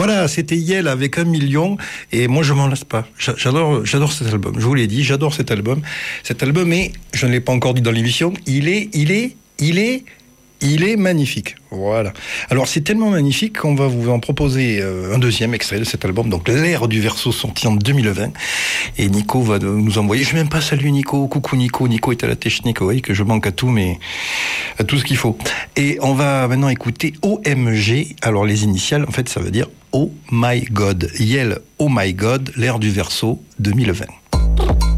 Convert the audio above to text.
Voilà, c'était Yel avec 1 million, et moi je m'en lasse pas. J'adore cet album. Je vous l'ai dit, j'adore cet album. Cet album est, je ne l'ai pas encore dit dans l'émission, il est magnifique. Voilà. Alors c'est tellement magnifique qu'on va vous en proposer un deuxième extrait de cet album, donc L'Ère du Verseau, sorti en 2020. Et Nico va nous envoyer. Je vais même pas saluer Nico. Coucou Nico. Nico est à la technique. Vous voyez que je manque à tout, mais à tout ce qu'il faut. Et on va maintenant écouter OMG. Alors les initiales, en fait, ça veut dire Oh My God. Yel, Oh My God, L'Ère du Verseau 2020.